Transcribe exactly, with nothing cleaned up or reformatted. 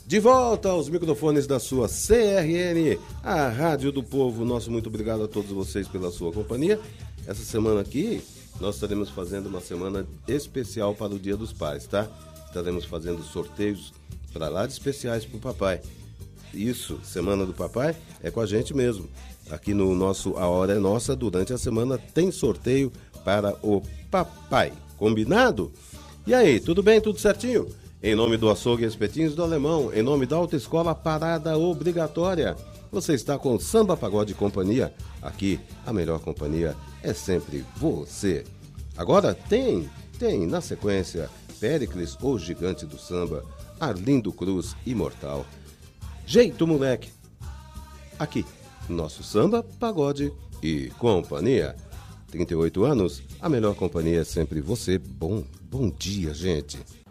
De volta aos microfones da sua C R N, a Rádio do Povo. Nosso muito obrigado a todos vocês pela sua companhia. Essa semana aqui, nós estaremos fazendo uma semana especial para o Dia dos Pais, tá? Estaremos fazendo sorteios para lá de especiais para o papai. Isso, Semana do Papai, é com a gente mesmo. Aqui no nosso A Hora é Nossa, durante a semana tem sorteio para o papai. Combinado? E aí, tudo bem? Tudo certinho? Em nome do Açougue Espetinhos do Alemão, em nome da Autoescola Parada Obrigatória, você está com Samba Pagode e Companhia. Aqui, a melhor companhia é sempre você. Agora tem, tem, na sequência, Péricles, o Gigante do Samba, Arlindo Cruz, Imortal. Jeito Moleque. Aqui, nosso Samba, Pagode e Companhia. trinta e oito anos, a melhor companhia é sempre você. Bom, bom dia, gente.